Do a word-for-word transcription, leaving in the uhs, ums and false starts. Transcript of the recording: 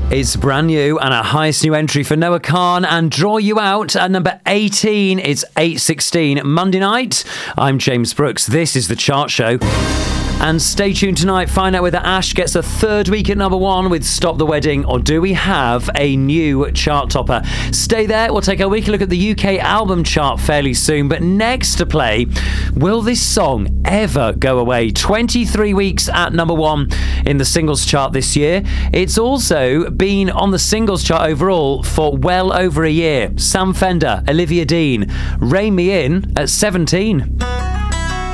It's brand new and our highest new entry for Noah Kahan and Draw You Out at number eighteen. It's eight sixteen Monday night. I'm James Brooks. This is The Chart Show. And stay tuned tonight. Find out whether Ash gets a third week at number one with Stop the Wedding, or do we have a new chart topper? Stay there. We'll take a weekly look at the U K album chart fairly soon. But next to play, will this song ever go away? twenty-three weeks at number one in the singles chart this year. It's also been on the singles chart overall for well over a year. Sam Fender, Olivia Dean, Rein Me In at seventeen.